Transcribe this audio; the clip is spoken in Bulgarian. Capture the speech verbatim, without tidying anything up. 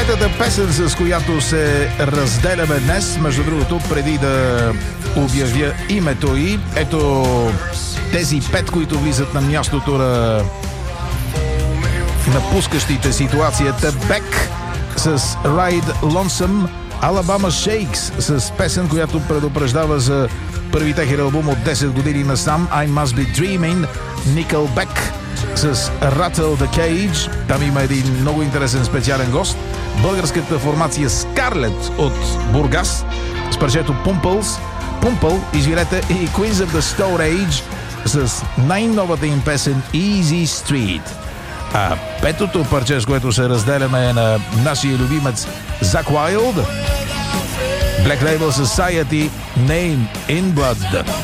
петата песен, с която се разделяме днес. Между другото, преди да обявя името й, ето тези пет, които влизат на мястото на напускащите ситуацията. Бек с Ride Lonesome, Alabama Shakes с песен, която предупреждава за първи техен албум от десет години насам, I Must Be Dreaming. Nickelback с Rattle the Cage. Там има един много интересен специален гост. Българската формация Scarlet от Бургас с парчето Pumples. Пумпъл, извинете, и Queens of the Stone Age с най-новата им песен Easy Street. А петото парче, с което се разделяме, е на нашия любимец Зак Уайлд. Black Label Society, Name in Blood.